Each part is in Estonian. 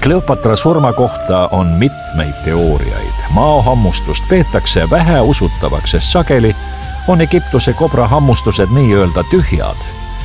Kleopatra surma kohta on mitmeid teooriaid. Maohammustust peetakse väheusutavaks, sest sageli on Egiptuse kobra hammustused nii-öelda tühjad.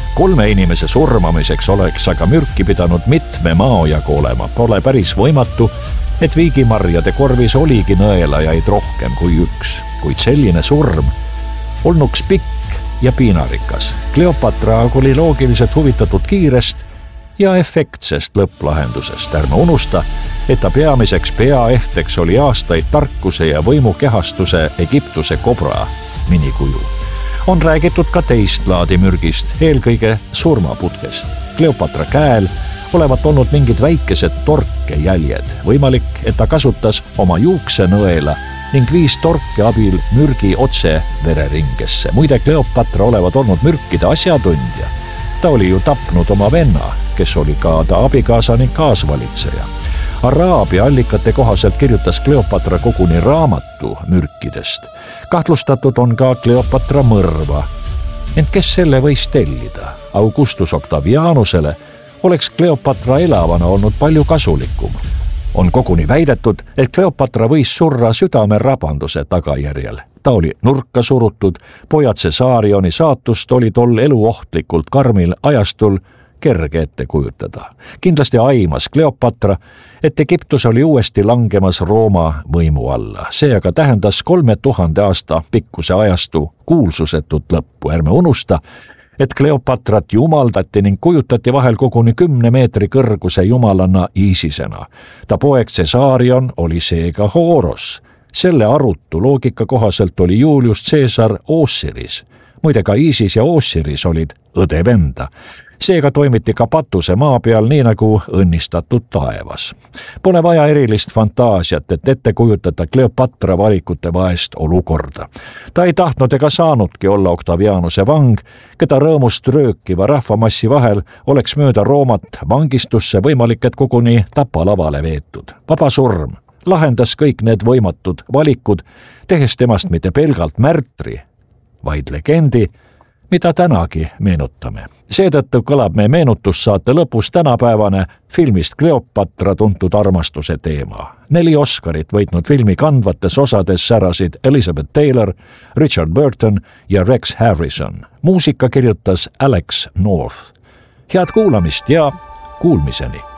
3 inimese surmamiseks oleks aga mürki pidanud mitme maojagu olema. Pole päris võimatu, et viigimarjade korvis oligi nõelajaid rohkem kui 1, kuid selline surm olnuks pikk ja piinarikas. Kleopatra oli loogiliselt huvitatud kiirest ja efektsest lõpplahendusest. Ärme unusta, et ta peamiseks peaehteks oli aastaid tarkuse ja võimukehastuse Egiptuse kobra minikuju. On räägitud ka teist laadi mürgist, eelkõige surmaputkest. Kleopatra käel olevat olnud mingid väikesed torkejäljed. Võimalik, et ta kasutas oma juuksenõela ning viis torke abil mürgi otse vereringesse. Muide, Kleopatra olevat olnud mürkide asjatundja. Ta oli ju tapnud oma venna, kes oli ka ta abikaasa ning kaasvalitseja. Araabia allikate kohaselt kirjutas Kleopatra koguni raamatu mürkidest. Kahtlustatud on ka Kleopatra mõrva. Ent kes selle võis tellida? Augustus Octavianusele oleks Kleopatra elavana olnud palju kasulikum. On koguni väidetud, et Kleopatra võis surra südamerabanduse tagajärjel. Ta oli nurka surutud, pojad Caesarioni saatust oli tol eluohtlikult karmil ajastul kerge ette kujutada. Kindlasti aimas Kleopatra, et Egiptus oli uuesti langemas Rooma võimu alla. See aga tähendas 3000 aasta pikkuse ajastu kuulsusetut lõppu. Ärme unusta, et Kleopatrat jumaldati ning kujutati vahel koguni 10 meetri kõrguse jumalanna Iisisena. Ta poeg Caesarion oli seega Horos. Selle arutu loogika kohaselt oli Julius Caesar Osiris. Muide, ka Iisis ja Osiris olid õde-venda. Seega toimiti ka patuse maa peal nii nagu õnnistatud taevas. Pole vaja erilist fantaasiat, et ette kujutada Kleopatra valikute vaest olukorda. Ta ei tahtnud ega saanudki olla Octavianuse vang, keda rõõmust röökiva rahvamassi vahel oleks mööda Roomat vangistusse võimalik, et koguni tapalavale veetud. Vaba surm lahendas kõik need võimatud valikud, tehes temast mitte pelgalt märtri, vaid legendi, mida tänagi meenutame. Seetõttu kõlab meie meenutussaate lõpus tänapäevane filmist Kleopatra tuntud armastuse teema. 4 Oscarit võitnud filmi kandvates osades särasid Elizabeth Taylor, Richard Burton ja Rex Harrison. Muusika kirjutas Alex North. Head kuulamist ja kuulmiseni!